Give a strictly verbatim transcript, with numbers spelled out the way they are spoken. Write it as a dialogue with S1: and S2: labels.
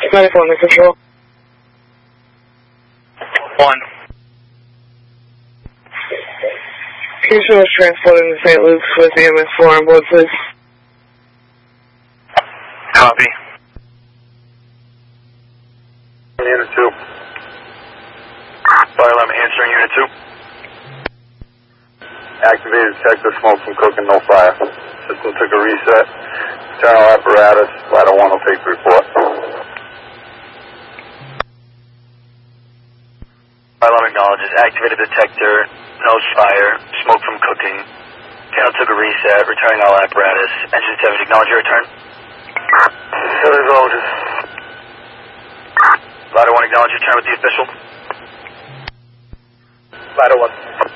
S1: Medical under control.
S2: One.
S1: Houston was transported to Saint Luke's with the M S four on board, please.
S2: Copy.
S3: Unit two.
S2: Fire alarm answering Unit two.
S3: Activated detector, smoke from cooking, no fire. System took a reset. Internal apparatus, ladder one will take the report.
S2: Fire alarm acknowledges. Activated detector, no fire, smoke from cooking. Channel took a reset, returning all apparatus. Engine seven, acknowledge your return.
S3: Still acknowledges.
S2: Ladder one, acknowledge your return with the official.
S3: Ladder one.